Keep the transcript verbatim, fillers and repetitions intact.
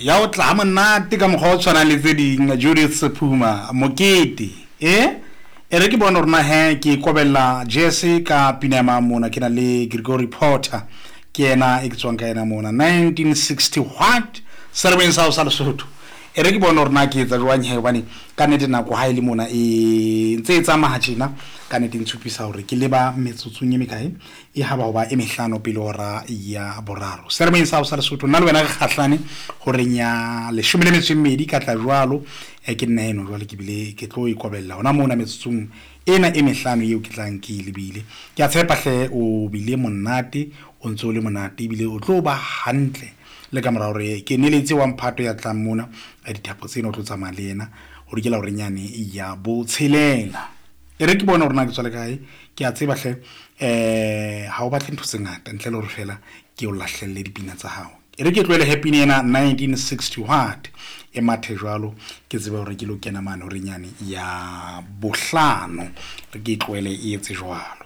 ya o tla monate ka mokgwa o tshwana le tse ding Judith Sephuma mokete eh e re ke bona rona he ke kobella Jesse ka pinama mona ke na le Gregory Porter ke ena e tswang ka ena mona nineteen sixty what Serben South Lesotho e re ke bona rona ke etsa jwang he bane ka nete nako ha ile mona e ntse etsa mahajina ka nete ntshupisa hore ke leba metsotsong e mekae e ha ba hoba e mehlano pele ora ya boraro Serben South Lesotho nna le wena re kgahlane hore nya le shome le metso e mmedi ka tla jwalo e ke nna eno jwale ke bile ke tlo ikobella ona mona metsotsong ena e mehlano eo ke tlang ke lebile ke a tshepa hle o bile monate o ntse o le monate bile o tlo ba hantle le ka mora hore ke neletse wa mphato ya tlang mona a dithapo tsena o tlo tsamaya le ena hore ke la hore nyane ya botshelela e re ke bona hore na ke tswale kae ke a tseba hle eh ha o batle ntho tse ngata ntle le hore fela ke o lahlelle dipina tsa hao e re ke tlwele happy ena nineteen sixty what e mathe jwalo ke tseba hore ke lo kena mane hore nyane ya bohlano re ke tlwele e etse jwalo